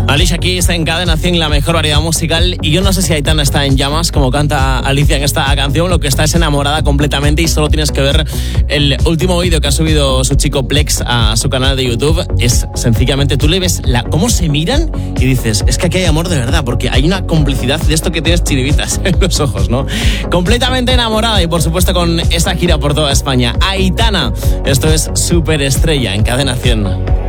Alicia Keys en Cadena 100, la mejor variedad musical. Y yo no sé si Aitana está en llamas, como canta Alicia en esta canción. Lo que está es enamorada completamente y solo tienes que ver el último vídeo que ha subido su chico Plex a su canal de YouTube. Es sencillamente, tú le ves cómo se miran y dices, es que aquí hay amor de verdad, porque hay una complicidad de esto que tienes chiribitas en los ojos, ¿no? Completamente enamorada y por supuesto con esa gira por toda España. Aitana, esto es Superestrella en Cadena 100.